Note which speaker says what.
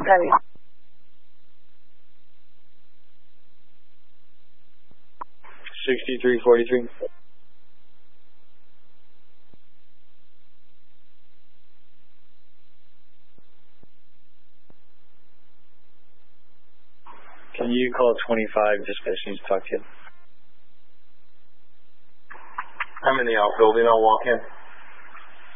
Speaker 1: Copy.
Speaker 2: 6343. Can you call 25 dispatch needs to talk to you?
Speaker 3: I'm in the outbuilding. I'll walk in.